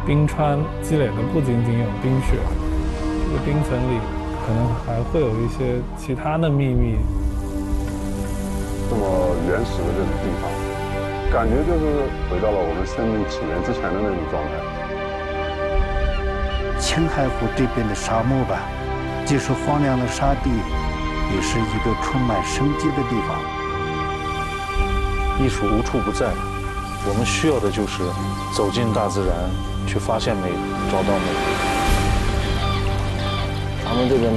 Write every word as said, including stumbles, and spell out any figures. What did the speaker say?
冰川积累的不仅仅有冰雪，这个冰层里可能还会有一些其他的秘密。 这么原始的这种地方，感觉就是回到了我们生命起源之前的那种状态。 青海湖这边的沙漠吧，既是荒凉的沙地，也是一个充满生机的地方。 艺术无处不在，我们需要的就是走进大自然，去发现美，找到美。 咱们这边的